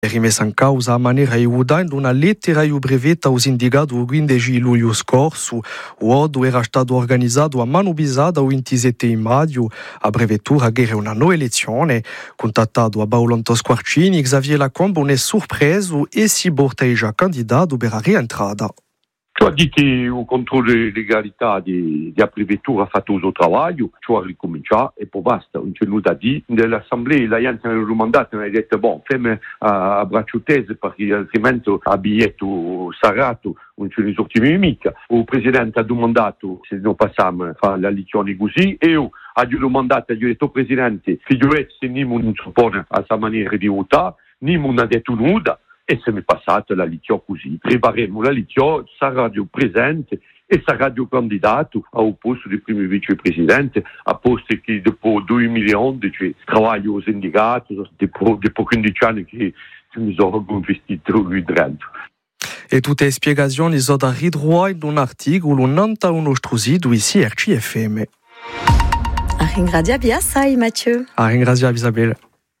Rimessa in causa a maniera iudando una lettera brevetta indicato il 15 luglio scorso. L'odo era stato organizzato a mano bisada il 27 maggio. A brevettura che era una nuova elezione. Contattato a Baulonto Squarcini, Xavier Lacombe non è sorpreso e si porta già candidato per la rientrata. Tu ha detto che il controllo di legalità della prefettura ha fatto il suo lavoro, ci ha ricominciato e poi basta, non c'è nulla da dire. Nell'assemblea la gente nel mandato ha detto, fammi a braccio teso perché altrimenti a biglietto sarato non ce ne sortiamo mica. Il presidente ha domandato se non passiamo a fare la lezione così e io ho domandato, gli ho detto, presidente, figurati se non si oppone a questa maniera di votare, non ha detto nulla. E se mi è passata la lezione così. Prepareremo la lezione, sarà presente e sarà candidato al posto di primo vicepresidente, a posto che dopo 2011 lavoro al sindacato, dopo 15 anni che mi sono investito qui dentro. E tutte le spiegazioni sono da ritrovare in un articolo non da uno strusito ici RCFM. A ringraziare assai, Mathieu. A ringraziare Isabella.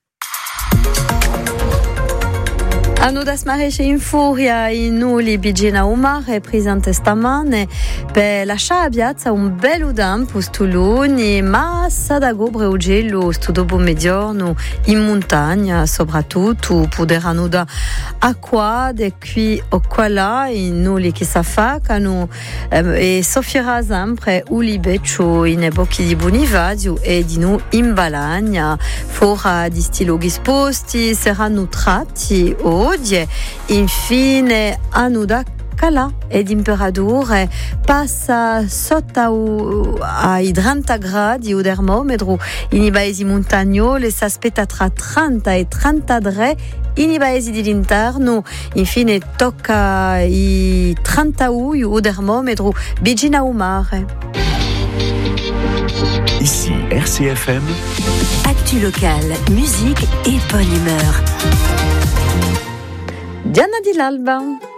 Hanno da smaresce in furia in nuli Bigena Umar e presente stamane per lasciare a piazza un bel udam postuloni ma sadago breugello sto dopo mezzogiorno in montagna soprattutto poderanno da acqua de qui o qua là in nuli che s'affacano e soffierà sempre ulibeccio in epochi di Bonivadio e di noi in Balagna fora di stiloghi esposti saranno tratti oggi. Infine hanno da calà ed imperatore passa sotto ai 30 gradi il termometro in i paesi montagnoli si aspetta tra 30 e 33 in i paesi dell'interno infine tocca i 31 il termometro vicino al mare. Ici RCFM. Actu locale, musique et bonne humeur. Diana di l'Alba.